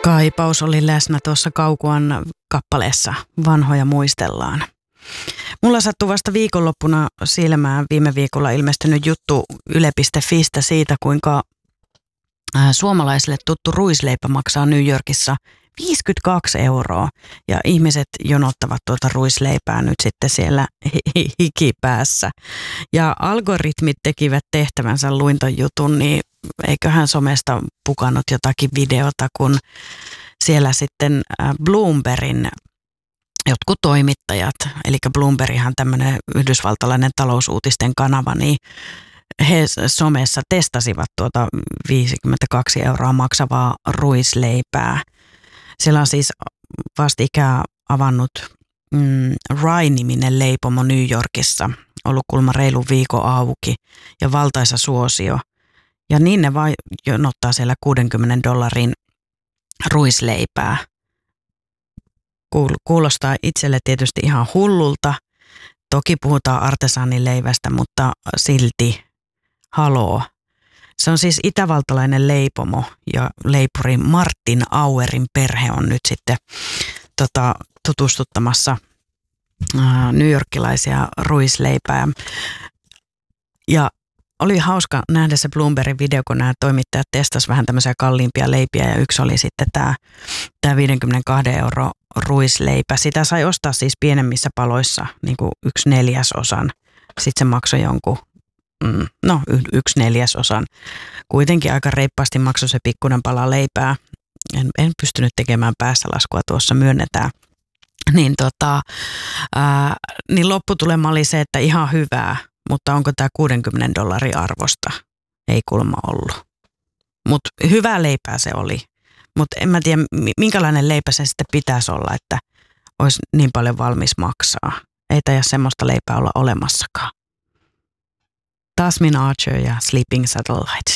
Kaipaus oli läsnä tuossa Kaukuan kappaleessa Vanhoja muistellaan. Mulla sattui vasta viikonloppuna silmään viime viikolla ilmestynyt juttu Yle.fistä siitä, kuinka suomalaisille tuttu ruisleipä maksaa New Yorkissa 52 €. Ja ihmiset jonottavat tuota ruisleipää nyt sitten siellä hikipäässä. Ja algoritmit tekivät tehtävänsä, luin ton jutun, niin eiköhän somesta pukannut jotakin videota, kun siellä sitten Bloombergin jotkut toimittajat, eli Bloomberghan tämmöinen yhdysvaltalainen talousuutisten kanava, niin he somessa testasivat tuota 52 € maksavaa ruisleipää. Siellä on siis vastikään avannut Rye-niminen leipomo New Yorkissa, ollut kulma reilu viikon auki ja valtaisa suosio. Ja niin ne vaan jonottaa siellä $60 ruisleipää. Kuulostaa itselle tietysti ihan hullulta. Toki puhutaan artesaanileivästä, mutta silti haloo. Se on siis itävaltalainen leipomo ja leipuri Martin Auerin perhe on nyt sitten tutustuttamassa newyorkilaisia ruisleipää. Ja oli hauska nähdä se Bloombergin video, kun nämä toimittajat testasivat vähän tämmöisiä kalliimpia leipiä ja yksi oli sitten tämä 52 € ruisleipä. Sitä sai ostaa siis pienemmissä paloissa, niin kuin 1/4. Sitten se maksoi jonkun, 1/4. Kuitenkin aika reippaasti maksoi se pikkuinen pala leipää. En pystynyt tekemään päässä laskua, tuossa myönnetään. Niin lopputulema oli se, että ihan hyvää, mutta onko tämä $60 arvosta? Ei kuulemma ollut. Mutta hyvää leipää se oli. Mutta en mä tiedä, minkälainen leipä se sitten pitäisi olla, että olisi niin paljon valmis maksaa. Ei taida semmoista leipää olla olemassakaan. Tasmin Archer ja Sleeping Satellite.